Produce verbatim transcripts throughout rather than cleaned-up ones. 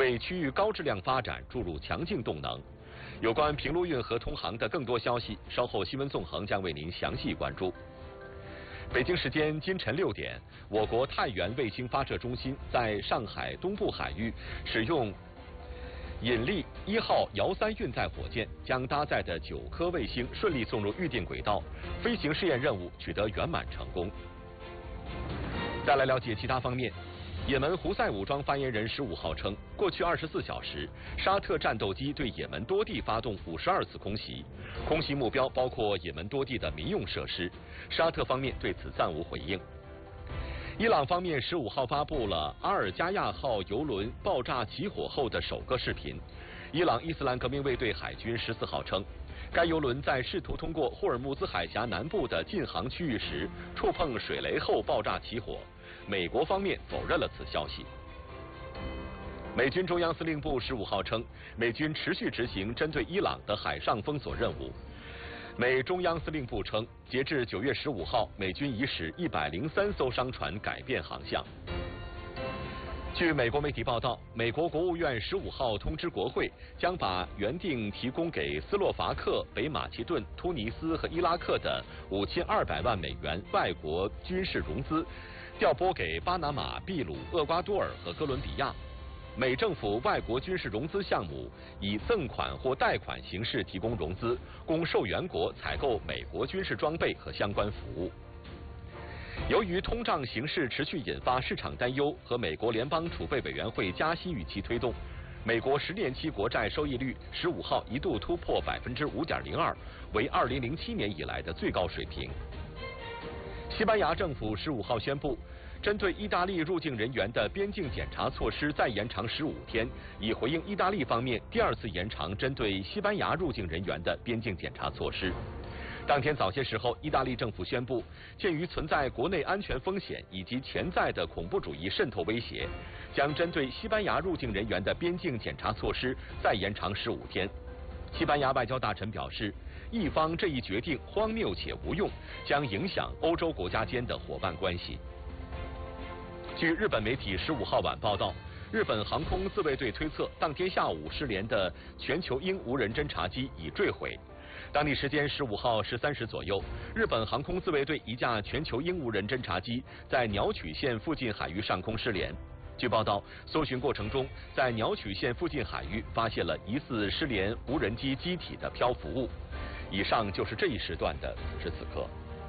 为区域高质量发展注入强劲动能。有关平陆运河通航的更多消息，稍后新闻纵横将为您详细关注。北京时间今晨六点，我国太原卫星发射中心在上海东部海域使用引力一号遥三运载火箭，将搭载的九颗卫星顺利送入预定轨道，飞行试验任务取得圆满成功。再来了解其他方面。也门胡塞武装发言人十五号称，过去二十四小时，沙特战斗机对也门多地发动五十二次空袭，空袭目标包括也门多地的民用设施。沙特方面对此暂无回应。伊朗方面十五号发布了阿尔加亚号油轮爆炸起火后的首个视频。伊朗伊斯兰革命卫队海军十四号称，该油轮在试图通过霍尔木兹海峡南部的禁航区域时，触碰水雷后爆炸起火。美国方面否认了此消息。美军中央司令部十五号称，美军持续执行针对伊朗的海上封锁任务。美中央司令部称，截至九月十五号，美军已使一百零三艘商船改变航向。据美国媒体报道，美国国务院十五号通知国会，将把原定提供给斯洛伐克、北马其顿、突尼斯和伊拉克的五千二百万美元外国军事融资调拨给巴拿马、秘鲁、厄瓜多尔和哥伦比亚。美政府外国军事融资项目以赠款或贷款形式提供融资，供受援国采购美国军事装备和相关服务。由于通胀形势持续引发市场担忧和美国联邦储备委员会加息预期推动，美国十年期国债收益率十五号一度突破百分之五点零二，为二零零七年以来的最高水平。西班牙政府十五号宣布，针对意大利入境人员的边境检查措施再延长十五天，以回应意大利方面第二次延长针对西班牙入境人员的边境检查措施。当天早些时候，意大利政府宣布，鉴于存在国内安全风险以及潜在的恐怖主义渗透威胁，将针对西班牙入境人员的边境检查措施再延长十五天。西班牙外交大臣表示，意方这一决定荒谬且无用，将影响欧洲国家间的伙伴关系。据日本媒体十五号晚报道，日本航空自卫队推测，当天下午失联的全球鹰无人侦察机已坠毁。当地时间十五号十三时左右，日本航空自卫队一架全球鹰无人侦察机在鸟取县附近海域上空失联。据报道，搜寻过程中，在鸟取县附近海域发现了疑似失联无人机机体的漂浮物。以上就是这一时段的此时此刻。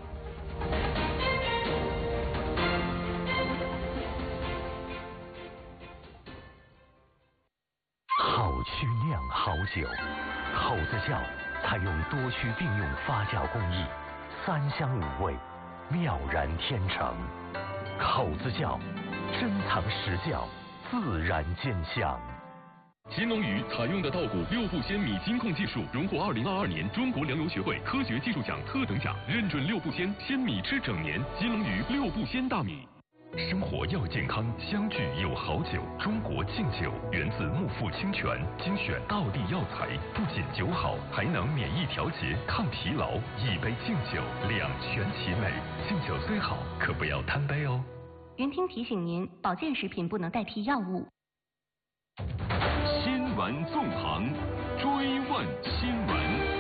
好曲酿好酒，口子窖采用多区并用发酵工艺，三香五味，妙然天成。口子窖珍藏实窖，自然见香。 新龙鱼采用的稻谷六步鲜米金控技术，荣获二零二二年中国粮油学会科学技术奖特等奖，认准六步鲜，鲜米吃整年。新龙鱼六步鲜大米。 生活要健康，相聚有好酒。中国敬酒源自木富清泉，精选道地药材，不仅酒好，还能免疫调节、抗疲劳。一杯敬酒，两全其美。敬酒虽好，可不要贪杯哦。 云听提醒您，保健食品不能代替药物。 新闻纵横，追问新闻。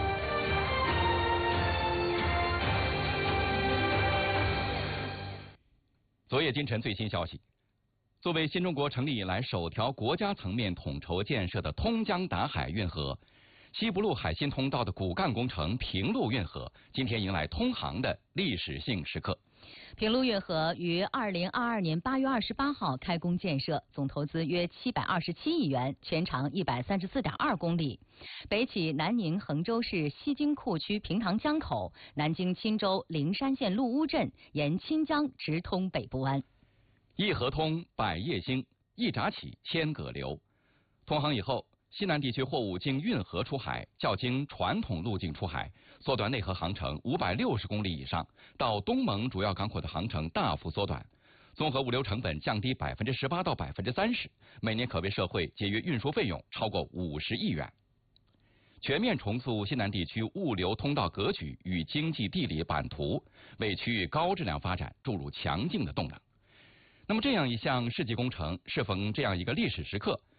昨夜今晨最新消息，作为新中国成立以来首条国家层面统筹建设的通江达海运河，西部陆海新通道的骨干工程平陆运河今天迎来通航的历史性时刻。 平陆运河于二零二二年八月二十八号开工建设，总投资约七百二十七亿元，全长一百三十四点二公里。北起南宁衡州市西京库区平塘江口，南经钦州灵山县陆乌镇，沿钦江直通北部湾。 一河通，百业兴；一闸起，千舸流。通航以后，西南地区货物经运河出海，较经传统路径出海，缩短内河航程五百六十公里以上，到东盟主要港口的航程大幅缩短，综合物流成本降低百分之十八到百分之三十，每年可为社会节约运输费用超过五十亿元。全面重塑西南地区物流通道格局与经济地理版图，为区域高质量发展注入强劲的动能。那么，这样一项世纪工程，适逢这样一个历史时刻，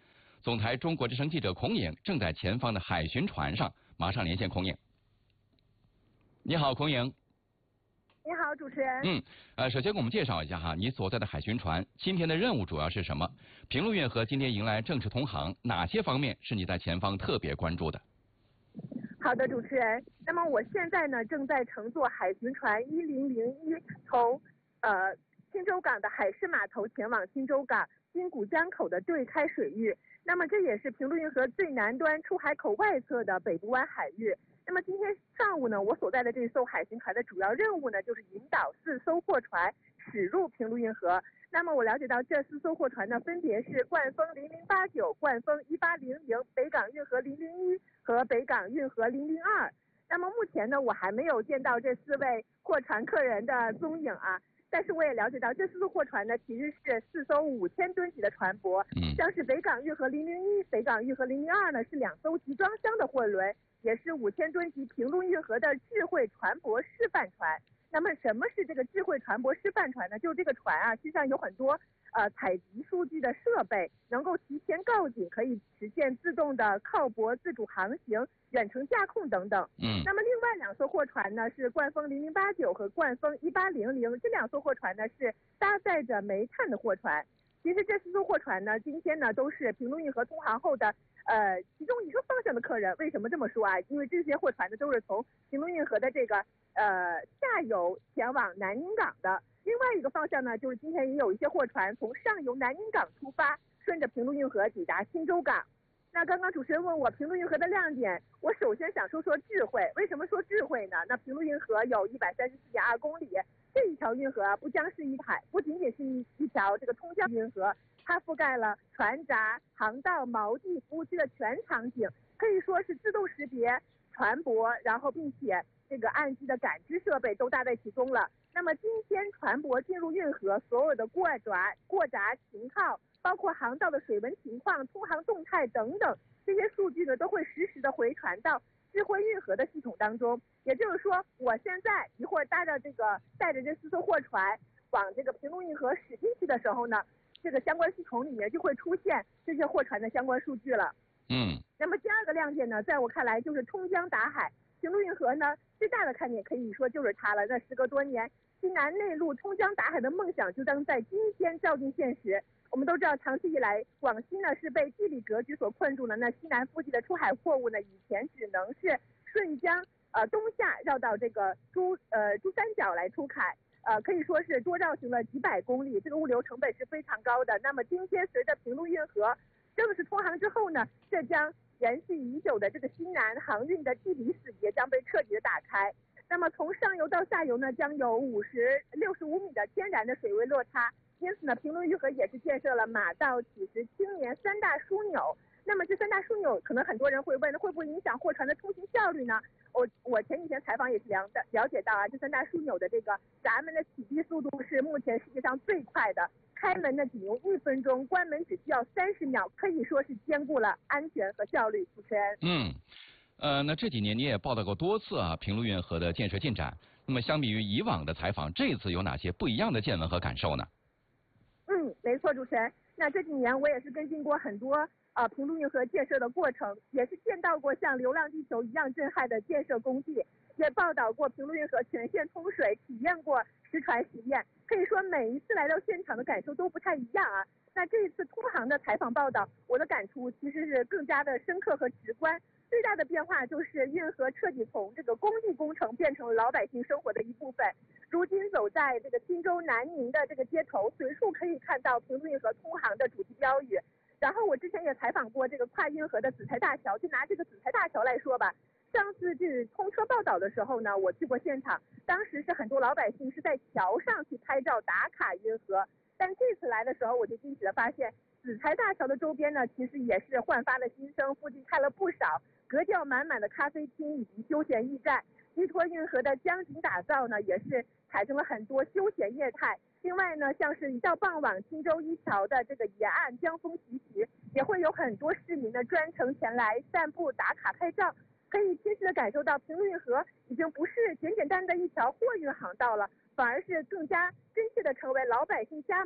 总台中国之声记者孔颖正在前方的海巡船上，马上连线孔颖。你好，孔颖。 你好，主持人。 嗯，呃，首先给我们介绍一下哈，你所在的海巡船今天的任务主要是什么？平陆运河今天迎来正式通航，哪些方面是你在前方特别关注的？ 好的，主持人。那么我现在呢，正在乘坐海巡船一零零一从呃青州港的海事码头前往青州港金谷江口的对开水域。那么这也是平陆运河最南端出海口外侧的北部湾海域。那么今天上午呢，我所在的这艘海巡船的主要任务呢，就是引导四艘货船驶入平陆运河。那么我了解到这四艘货船呢，分别是冠风零零八九、冠风一八零零、北港运河零零一和北港运河零零二。那么目前呢，我还没有见到这四位货船客人的踪影啊。但是我也了解到，这四艘货船呢，其实是四艘五千吨级的船舶。嗯，像是北港运河零零一、北港运河零零二呢，是两艘集装箱的货轮，也是五千吨级平陆运河的智慧船舶示范船。那么什么是这个智慧船舶示范船呢？就是这个船啊，身上有很多呃采集数据的设备，能够提前告警，可以实现自动的靠泊、自主航行、远程驾控等等。嗯。那么另外两艘货船呢，是冠风零零八九和冠风一八零零，这两艘货船呢是搭载着煤炭的货船。其实这四艘货船呢，今天呢都是平陆运河通航后的呃其中一个方向的客人。为什么这么说啊？因为这些货船呢都是从平陆运河的这个呃下游前往南宁港的。另外一个方向呢，就是今天也有一些货船从上游南宁港出发，顺着平陆运河抵达青州港。那刚刚主持人问我平陆运河的亮点，我首先想说说智慧。为什么说智慧呢？那平陆运河有一百三十四点二公里，这一条运河不将是一海，不仅仅是一一条这个通江运河，它覆盖了船闸、航道、锚地、服务区的全场景，可以说是自动识别船舶，然后并且这个岸基的感知设备都搭在其中了。那么今天船舶进入运河，所有的过闸、过闸情况，包括航道的水文情况、通航动态等等，这些数据呢都会实时的回传到智慧运河的系统当中。也就是说，我现在一会儿搭着这个带着这四艘货船往这个平陆运河驶进去的时候呢，这个相关系统里面就会出现这些货船的相关数据了。嗯。那么第二个亮点呢，在我看来就是冲江打海。平陆运河呢最大的看点可以说就是它了。那时隔多年，西南内陆冲江打海的梦想就将在今天照进现实。我们都知道，长期以来，广西呢是被地理格局所困住了。那西南腹地的出海货物呢，以前只能是顺江呃东下绕到这个珠呃珠三角来出海，呃可以说是多绕行了几百公里，这个物流成本是非常高的。那么今天随着平陆运河正式通航之后呢，这将延续已久的这个西南航运的地理死结将被彻底的打开。那么从上游到下游呢，将有五十六十五米的天然的水位落差。因此呢，平陆运河也是建设了马道、起石、青年三大枢纽。那么这三大枢纽，可能很多人会问，会不会影响货船的通行效率呢？我我前几天采访也是了了解到啊，这三大枢纽的这个闸门的启闭速度是目前世界上最快的，开门呢只用一分钟，关门只需要三十秒，可以说是兼顾了安全和效率。主持人， 嗯，呃，那这几年你也报道过多次啊，平陆运河的建设进展。那么相比于以往的采访，这次有哪些不一样的见闻和感受呢？ 嗯，没错，主持人。那这几年我也是跟进过很多呃平陆运河建设的过程，也是见到过像《流浪地球》一样震撼的建设工地，也报道过平陆运河全线通水，体验过实船实验。可以说每一次来到现场的感受都不太一样啊。那这一次通航的采访报道，我的感触其实是更加的深刻和直观。最大的变化就是运河彻底从这个工地工程变成了老百姓生活的一部分。如今走在这个青州南宁的这个街头，随处可以看到平陆运河通航的主题标语。然后我之前也采访过这个跨运河的紫材大桥，就拿这个紫材大桥来说吧，上次去通车报道的时候呢，我去过现场，当时是很多老百姓是在桥上去拍照打卡运河，但这次来的时候，我就惊喜的发现，紫材大桥的周边呢，其实也是焕发了新生，附近开了不少格调满满的咖啡厅以及休闲驿站。依托运河的江景打造呢，也是产生了很多休闲业态。另外呢，像是一到傍晚，青州一桥的这个沿岸江风习习，也会有很多市民呢专程前来散步打卡拍照，可以亲切的感受到平陆运河已经不是简简单单的一条货运航道了，反而是更加真切的成为老百姓家